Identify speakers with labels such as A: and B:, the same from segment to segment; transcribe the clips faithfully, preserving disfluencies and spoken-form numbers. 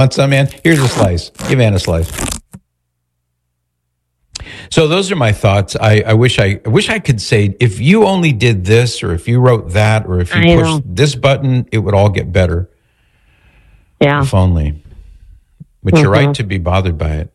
A: Want some, man? Here's a slice. Give Ann a slice. So those are my thoughts. I, I wish I, I wish I could say, if you only did this, or if you wrote that, or if you
B: I
A: pushed
B: know.
A: this button, it would all get better.
B: Yeah.
A: If only. But
B: Mm-hmm.
A: you're right to be bothered by it.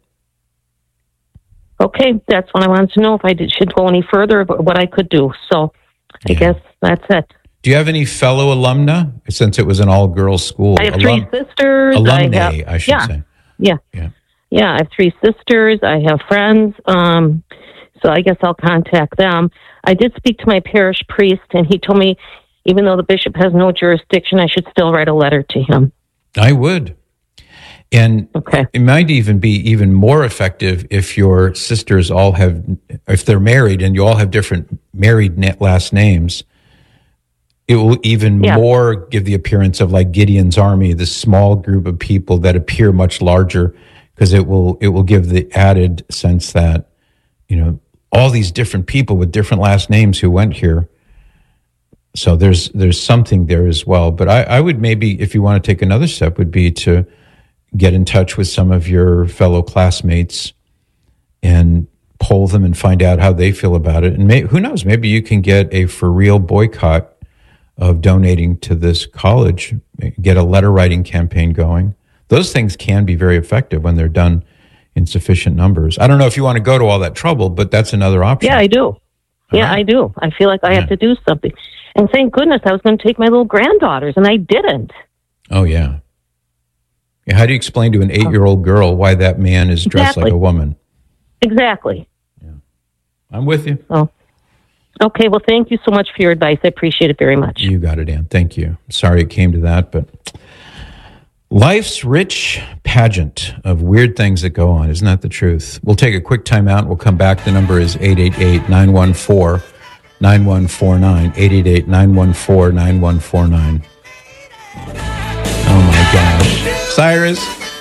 B: Okay, that's what I wanted to know, if I did, should go any further, but what I could do. So I
A: Yeah.
B: guess that's it.
A: Do you have any fellow alumna, since it was an all-girls school?
B: I have three
A: Alum-
B: sisters.
A: Alumni,
B: I, have,
A: I should
B: yeah,
A: say.
B: Yeah.
A: Yeah.
B: Yeah, I have three sisters. I have friends. Um, so I guess I'll contact them. I did speak to my parish priest, and he told me, even though the bishop has no jurisdiction, I should still write a letter to him.
A: I would. And
B: Okay.
A: it might even be even more effective if your sisters all have, if they're married and you all have different married na- last names. It will even
B: Yeah.
A: more give the appearance of like Gideon's army, this small group of people that appear much larger, because it will it will give the added sense that, you know, all these different people with different last names who went here. So there's there's something there as well. But I, I would maybe, if you want to take another step, would be to get in touch with some of your fellow classmates and poll them and find out how they feel about it. And may, who knows, maybe you can get a for real boycott of donating to this college, get a letter writing campaign going. Those things can be very effective when they're done in sufficient numbers. I don't know if you want to go to all that trouble, but that's another option.
B: Yeah, I do. Yeah,
A: right.
B: I do. I feel like I
A: Yeah.
B: have to do something. And thank goodness I was going to take my little granddaughters, and I didn't.
A: Oh, yeah. Yeah, how do you explain to an eight-year-old girl why that man is dressed
B: Exactly.
A: like a woman?
B: Exactly.
A: I'm with you.
B: Oh. Okay, well, thank you so much for your advice. I appreciate it very much.
A: You got it, Ann. Thank you. Sorry it came to that, but life's rich pageant of weird things that go on. Isn't that the truth? We'll take a quick time out. We'll come back. The number is eight eight eight, nine one four, nine one four nine, eight eight eight, nine one four, nine one four nine. Oh, my gosh. Cyrus.